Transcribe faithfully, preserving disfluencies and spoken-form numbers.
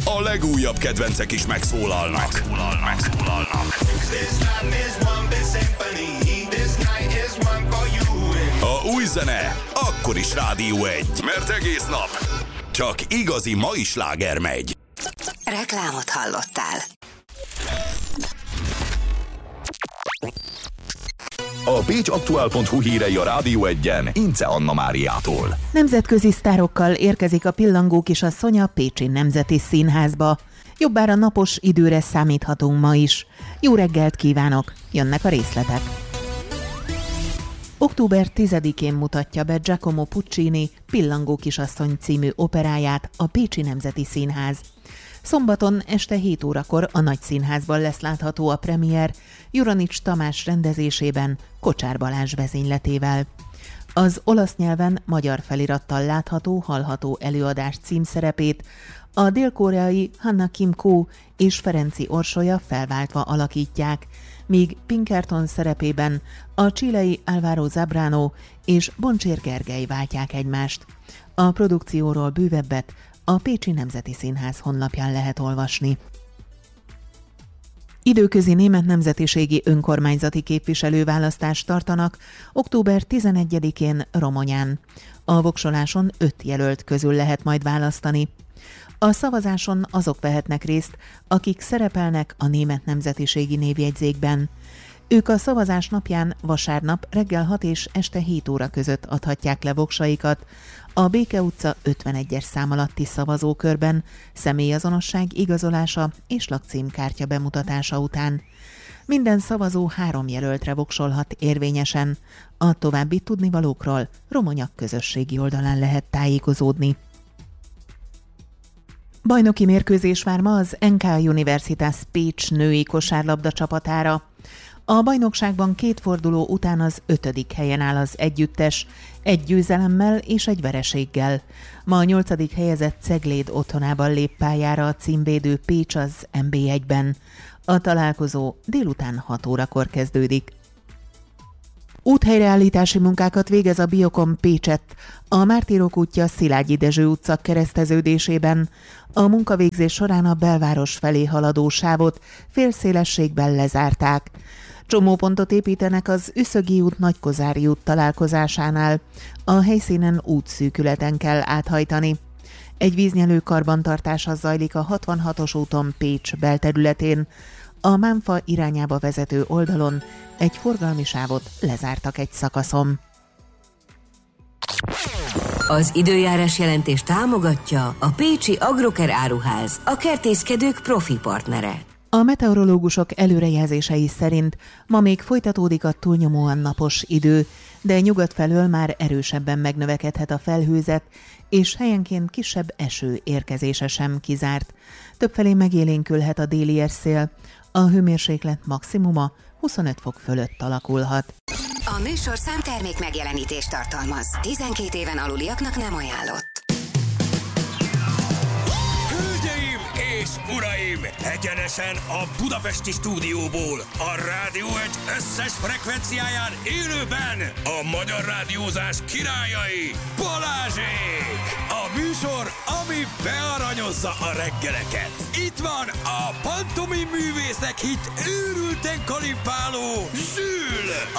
a legújabb kedvencek is megszólalnak. Megszólalnak. Megszólalnak. A új zene akkor is Rádió egy, mert egész nap csak igazi mai sláger megy. Reklámot hallottál. A pécs aktuál pont hu hírei a Rádió egyen Ince Anna Máriától. Nemzetközi sztárokkal érkezik a pillangó kisasszony a Pécsi Nemzeti Színházba. Jobbára napos időre számíthatunk ma is. Jó reggelt kívánok, jönnek a részletek. október tizedikén mutatja be Giacomo Puccini Pillangó kisasszony című operáját a Pécsi Nemzeti Színház. Szombaton este hét órakor a Nagyszínházban lesz látható a premier Juranics Tamás rendezésében Kocsár Balázs vezényletével. Az olasz nyelven magyar felirattal látható, hallható előadás címszerepét a dél-koreai Hanna Kim Ko és Ferenci Orsolya felváltva alakítják, míg Pinkerton szerepében a chilei Álvaro Zambrano és Boncsér Gergely váltják egymást. A produkcióról bővebbet a Pécsi Nemzeti Színház honlapján lehet olvasni. Időközi német nemzetiségi önkormányzati képviselőválasztást tartanak október tizenegyedikén Romonyán. A voksoláson öt jelölt közül lehet majd választani. A szavazáson azok vehetnek részt, akik szerepelnek a német nemzetiségi névjegyzékben. Ők a szavazás napján vasárnap reggel hat és este hét óra között adhatják le voksaikat a Béke utca ötvenegyes szám alatti szavazókörben személyazonosság igazolása és lakcímkártya bemutatása után. Minden szavazó három jelöltre voksolhat érvényesen. A további tudnivalókról Romonyak közösségi oldalán lehet tájékozódni. Bajnoki mérkőzés vár ma az en ká Universitas Pécs női kosárlabda csapatára. A bajnokságban két forduló után az ötödik helyen áll az együttes, egy győzelemmel és egy vereséggel. Ma a nyolcadik helyezett Cegléd otthonában lép pályára a címvédő Pécs az en bé egyben. A találkozó délután hat órakor kezdődik. Úthelyreállítási munkákat végez a Biokom Pécsett, a Mártírok útja Szilágyi Dezső utca kereszteződésében. A munkavégzés során a belváros felé haladó sávot félszélességben lezárták. Csomópontot építenek az Üszögi út Nagykozári út találkozásánál. A helyszínen útszűkületen kell áthajtani. Egy víznyelő karbantartása zajlik a hatvanhatos úton Pécs belterületén. A Mámfa irányába vezető oldalon egy forgalmi sávot lezártak egy szakaszon. Az időjárás jelentés támogatja a Pécsi Agroker Áruház, a kertészkedők profi partnere. A meteorológusok előrejelzései szerint ma még folytatódik a túlnyomóan napos idő, de nyugat felől már erősebben megnövekedhet a felhőzet, és helyenként kisebb eső érkezése sem kizárt. Többfelé megélénkülhet a déli érszél, a hőmérséklet maximuma huszonöt fok fölött alakulhat. A műsor számtermék megjelenítést tartalmaz. tizenkét éven aluliaknak nem ajánlott. Hölgyeim és uraim! Egyenesen a budapesti stúdióból, a Rádió egy összes frekvenciáján élőben a magyar rádiózás királyai, Balázsék! A műsor, ami bearanyozza a reggeleket. Itt van a pantomim művészek hit őrülten kalipáló Zsül!